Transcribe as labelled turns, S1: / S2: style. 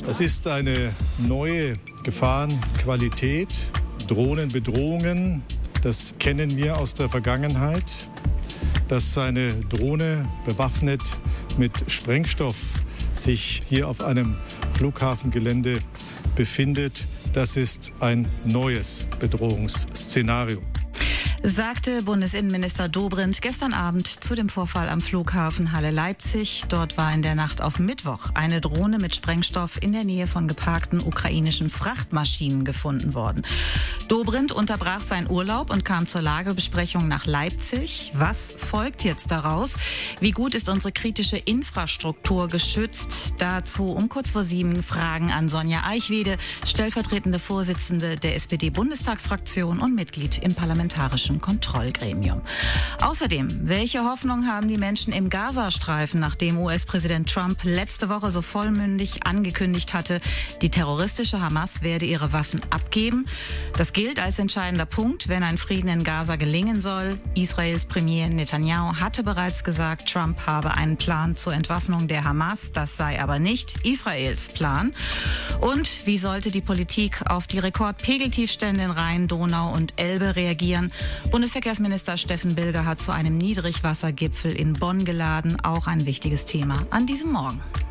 S1: Es ist eine neue Gefahrenqualität, Drohnenbedrohungen. Das kennen wir aus der Vergangenheit. Dass eine Drohne bewaffnet mit Sprengstoff sich hier auf einem Flughafengelände befindet, das ist ein neues Bedrohungsszenario.
S2: Sagte Bundesinnenminister Dobrindt gestern Abend zu dem Vorfall am Flughafen Halle-Leipzig. Dort war in der Nacht auf Mittwoch eine Drohne mit Sprengstoff in der Nähe von geparkten ukrainischen Frachtmaschinen gefunden worden. Dobrindt unterbrach seinen Urlaub und kam zur Lagebesprechung nach Leipzig. Was folgt jetzt daraus? Wie gut ist unsere kritische Infrastruktur geschützt? Dazu um kurz vor 7 Fragen an Sonja Eichwede, stellvertretende Vorsitzende der SPD-Bundestagsfraktion und Mitglied im Parlamentarischen Kontrollgremium. Außerdem, welche Hoffnung haben die Menschen im Gazastreifen, nachdem US-Präsident Trump letzte Woche so vollmündig angekündigt hatte, die terroristische Hamas werde ihre Waffen abgeben? Das gilt als entscheidender Punkt, wenn ein Frieden in Gaza gelingen soll. Israels Premier Netanyahu hatte bereits gesagt, Trump habe einen Plan zur Entwaffnung der Hamas. Das sei aber nicht Israels Plan. Und wie sollte die Politik auf die Rekordpegeltiefstände in Rhein, Donau und Elbe reagieren? Bundesverkehrsminister Steffen Bilger hat zu einem Niedrigwassergipfel in Bonn geladen. Auch ein wichtiges Thema an diesem Morgen.